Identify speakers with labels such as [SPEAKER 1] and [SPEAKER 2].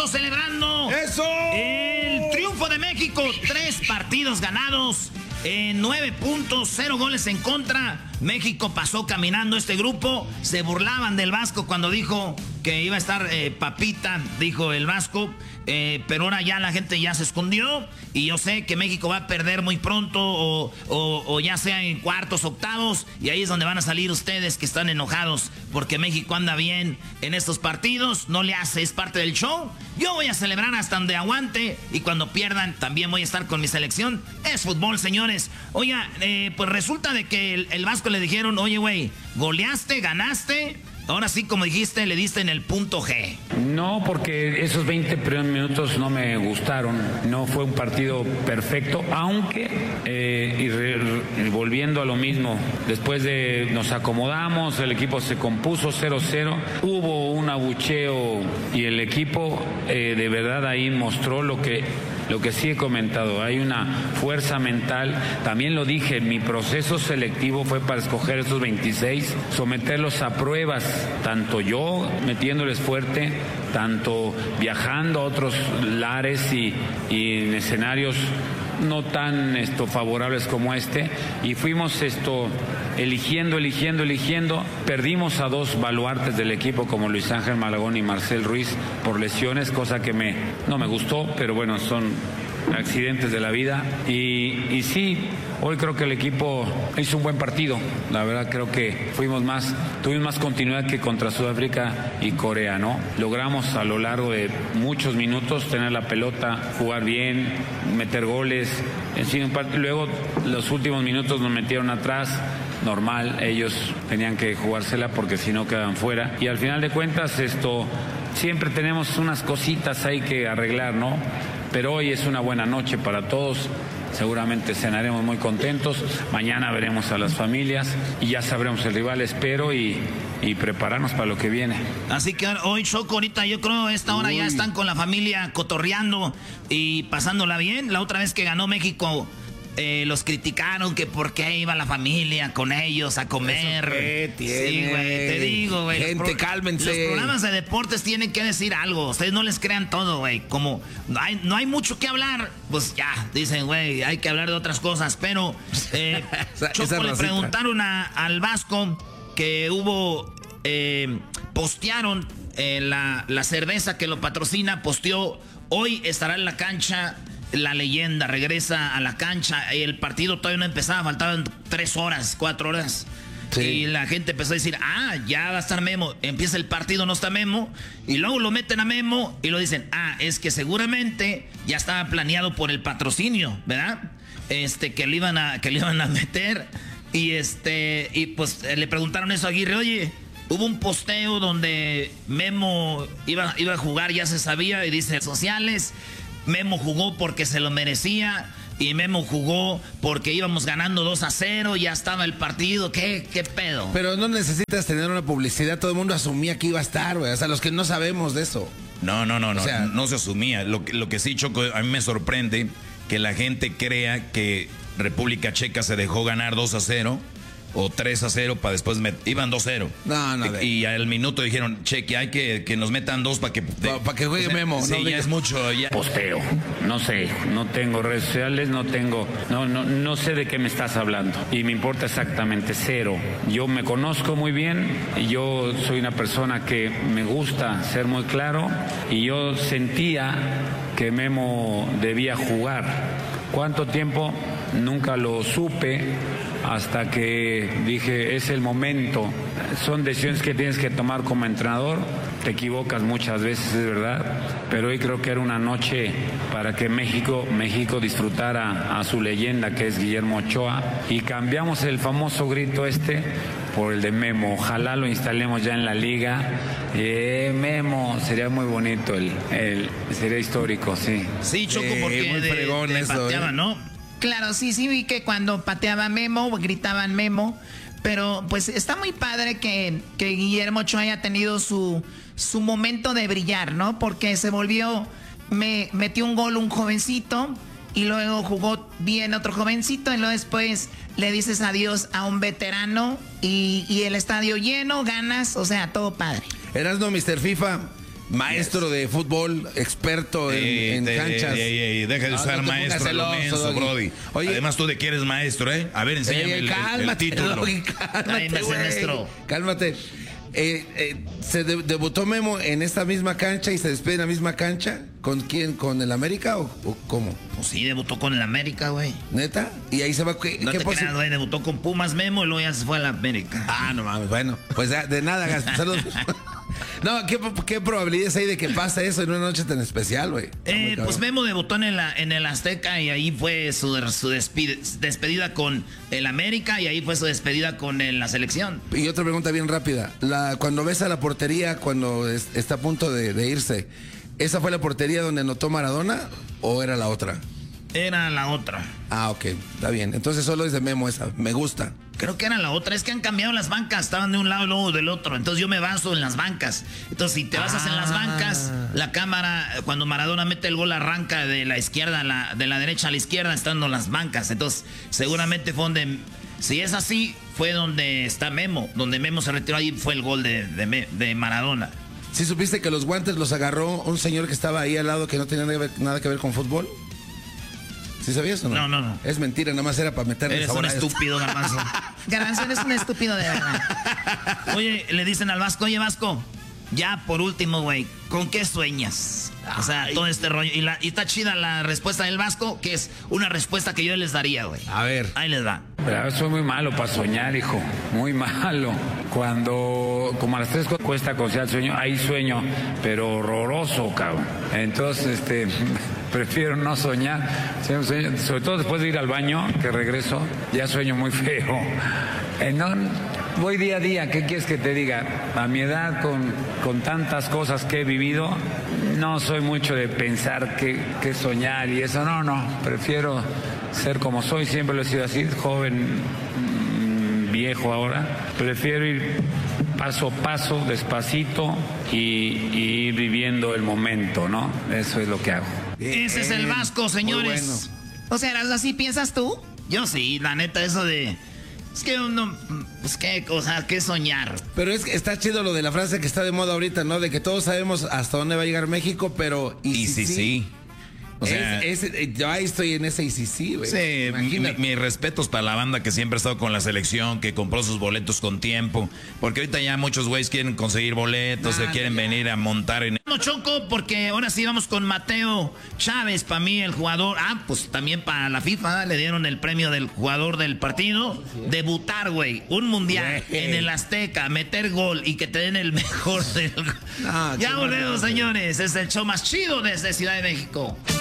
[SPEAKER 1] México celebrando
[SPEAKER 2] ¡eso!
[SPEAKER 1] El triunfo de México. 3 partidos ganados, 9 puntos, 0 goles en contra. México pasó caminando este grupo. Se burlaban del Vasco cuando dijo que iba a estar papita, dijo el Vasco. Pero ahora ya la gente ya se escondió. Y yo sé que México va a perder muy pronto o ya sea en cuartos, octavos. Y ahí es donde van a salir ustedes que están enojados porque México anda bien en estos partidos. No le hace, es parte del show. Yo voy a celebrar hasta donde aguante. Y cuando pierdan también voy a estar con mi selección. Es fútbol, señores. Oiga, pues resulta de que el Vasco le dijeron: oye, güey, goleaste, ganaste. Ahora sí, como dijiste, le diste en el punto G.
[SPEAKER 3] No, porque esos 20 primeros minutos no me gustaron. No fue un partido perfecto, aunque, volviendo a lo mismo, después de nos acomodamos, el equipo se compuso 0-0, hubo un abucheo y el equipo de verdad ahí mostró lo que sí he comentado, hay una fuerza mental. También lo dije, mi proceso selectivo fue para escoger esos 26, someterlos a pruebas, tanto yo metiéndoles fuerte, tanto viajando a otros lares y en escenarios no tan favorables como este, y fuimos eligiendo. Perdimos a 2 baluartes del equipo como Luis Ángel Malagón y Marcel Ruiz por lesiones, cosa que no me gustó, pero bueno, son accidentes de la vida. Y sí, hoy creo que el equipo hizo un buen partido. La verdad creo que tuvimos más continuidad que contra Sudáfrica y Corea, ¿no? Logramos a lo largo de muchos minutos tener la pelota, jugar bien, meter goles. En fin, luego los últimos minutos nos metieron atrás. Normal, ellos tenían que jugársela porque si no quedaban fuera. Y al final de cuentas siempre tenemos unas cositas ahí que arreglar, ¿no? Pero hoy es una buena noche para todos. Seguramente cenaremos muy contentos. Mañana veremos a las familias y ya sabremos el rival, espero, y prepararnos para lo que viene.
[SPEAKER 1] Así que hoy, Choco, ahorita yo creo a esta hora ya están con la familia cotorreando y pasándola bien. La otra vez que ganó México, los criticaron que por qué iba la familia con ellos a comer.
[SPEAKER 2] ¿Qué tiene?
[SPEAKER 1] Sí, güey, te digo, güey.
[SPEAKER 2] Gente, cálmense.
[SPEAKER 1] Los programas de deportes tienen que decir algo. Ustedes no les crean todo, güey. Como no hay mucho que hablar, pues ya, dicen, güey, hay que hablar de otras cosas. Pero, Choco, le preguntaron al Vasco que postearon la cerveza que lo patrocina, posteó: hoy estará en la cancha la leyenda, regresa a la cancha. El partido todavía no empezaba, faltaban 3 horas, 4 horas. Sí. Y la gente empezó a decir: ya va a estar Memo. Empieza el partido, no está Memo. Y luego lo meten a Memo y lo dicen: es que seguramente ya estaba planeado por el patrocinio, ¿verdad? Que le iban a meter. Y pues le preguntaron eso a Aguirre: oye, hubo un posteo donde Memo iba a jugar, ya se sabía, y dice sociales: Memo jugó porque se lo merecía y Memo jugó porque íbamos ganando 2-0, ya estaba el partido. ¿Qué pedo?
[SPEAKER 2] Pero no necesitas tener una publicidad, todo el mundo asumía que iba a estar, güey. O sea, los que no sabemos de eso.
[SPEAKER 4] No, o sea, no se asumía. Lo que sí, Choco, a mí me sorprende que la gente crea que República Checa se dejó ganar 2-0 o 3-0 para después iban 2-0.
[SPEAKER 2] No.
[SPEAKER 4] Y al minuto dijeron: Cheque, hay que nos metan 2 para que
[SPEAKER 2] juegue Memo.
[SPEAKER 4] Sí, ya es mucho. Ya.
[SPEAKER 3] Posteo, no sé, no tengo redes sociales, no sé de qué me estás hablando. Y me importa exactamente 0. Yo me conozco muy bien, y yo soy una persona que me gusta ser muy claro, y yo sentía que Memo debía jugar. ¿Cuánto tiempo? Nunca lo supe, hasta que dije: es el momento. Son decisiones que tienes que tomar como entrenador. Te equivocas muchas veces, es verdad, pero hoy creo que era una noche para que México disfrutara a su leyenda, que es Guillermo Ochoa, y cambiamos el famoso grito por el de Memo. Ojalá lo instalemos ya en la liga. Memo, sería muy bonito, sería histórico, sí.
[SPEAKER 1] Sí, Choco, porque
[SPEAKER 2] muy fregón
[SPEAKER 1] pateaba, ¿no?
[SPEAKER 5] Claro, sí, vi que cuando pateaba Memo, gritaban Memo, pero pues está muy padre que Guillermo Ochoa haya tenido su momento de brillar, ¿no? Porque metió un gol un jovencito, y luego jugó bien otro jovencito, y luego después le dices adiós a un veterano, y el estadio lleno, ganas, o sea, todo padre.
[SPEAKER 2] Erasmo, Mr. FIFA, maestro de fútbol, experto en canchas.
[SPEAKER 4] Deja de usar maestro a lo menso, Brody.
[SPEAKER 2] Oye,
[SPEAKER 4] además tú de que eres maestro, ¿eh? A ver, enséñame el título.
[SPEAKER 2] Cálmate. ¿Se debutó Memo en esta misma cancha y se despide en la misma cancha? ¿Con quién? ¿Con el América o cómo?
[SPEAKER 1] Pues sí, debutó con el América, güey.
[SPEAKER 2] ¿Neta? Y ahí se va...
[SPEAKER 1] No te creas, güey, debutó con Pumas Memo y luego ya se fue a la América.
[SPEAKER 2] Ah, no mames, bueno. Pues de nada, saludos. No, ¿qué probabilidades hay de que pase eso en una noche tan especial, güey?
[SPEAKER 1] Pues Memo debutó en el Azteca y ahí fue su despedida con el América y ahí fue su despedida con la selección.
[SPEAKER 2] Y otra pregunta bien rápida. Cuando ves a la portería, cuando está a punto de irse, ¿esa fue la portería donde anotó Maradona o era la otra?
[SPEAKER 1] Era la otra.
[SPEAKER 2] Ah, ok, está bien. Entonces solo es de Memo esa, me gusta.
[SPEAKER 1] Creo que era la otra, es que han cambiado las bancas, estaban de un lado y luego del otro, entonces yo me baso en las bancas. Entonces si te basas en las bancas, la cámara, cuando Maradona mete el gol arranca de la izquierda, de la derecha a la izquierda, estando las bancas. Entonces seguramente fue donde, si es así, fue donde está Memo, donde Memo se retiró, ahí fue el gol de Maradona.
[SPEAKER 2] ¿Sí supiste que los guantes los agarró un señor que estaba ahí al lado que no tenía nada que ver con fútbol? ¿Sí sabías o no?
[SPEAKER 1] No.
[SPEAKER 2] Es mentira, nada más era para meterle
[SPEAKER 1] Eres
[SPEAKER 2] sabor
[SPEAKER 1] un estúpido, Garbanzo.
[SPEAKER 5] Garbanzo, eres un estúpido de verdad.
[SPEAKER 1] Oye, le dicen al Vasco, oye, Vasco, ya por último, güey, ¿con qué sueñas? O sea, todo este rollo. Y está chida la respuesta del Vasco, que es una respuesta que yo les daría, güey.
[SPEAKER 2] A ver.
[SPEAKER 1] Ahí les va.
[SPEAKER 3] Pero soy muy malo para soñar, hijo. Muy malo. Cuando, como a las 3 cuesta conciliar el sueño, ahí sueño, pero horroroso, cabrón. Entonces, prefiero no soñar. Sobre todo después de ir al baño, que regreso, ya sueño muy feo. Voy día a día, ¿qué quieres que te diga? A mi edad, con tantas cosas que he vivido, no soy mucho de pensar que soñar y eso. No, prefiero ser como soy, siempre lo he sido así, joven, viejo ahora. Prefiero ir paso a paso, despacito y ir viviendo el momento, ¿no? Eso es lo que hago.
[SPEAKER 1] Ese es el Vasco, señores.
[SPEAKER 2] Bueno.
[SPEAKER 5] O sea, ¿así piensas tú?
[SPEAKER 1] Yo sí, la neta, eso de... Es que uno, pues qué cosa, qué soñar.
[SPEAKER 2] Pero está chido lo de la frase que está de moda ahorita, ¿no? De que todos sabemos hasta dónde va a llegar México, pero...
[SPEAKER 4] ¿Y si sí? O sea,
[SPEAKER 2] yo ahí estoy en ese sí, güey.
[SPEAKER 4] Sí, mis respetos para la banda que siempre ha estado con la selección, que compró sus boletos con tiempo. Porque ahorita ya muchos güeyes quieren conseguir boletos, se quieren venir a montar en...
[SPEAKER 1] No, Choco, porque ahora sí vamos con Mateo Chávez, para mí el jugador... pues también para la FIFA le dieron el premio del jugador del partido. Debutar, güey, un mundial en el Azteca, meter gol y que te den el mejor del... Ya volvemos, señores, es el show más chido desde Ciudad de México.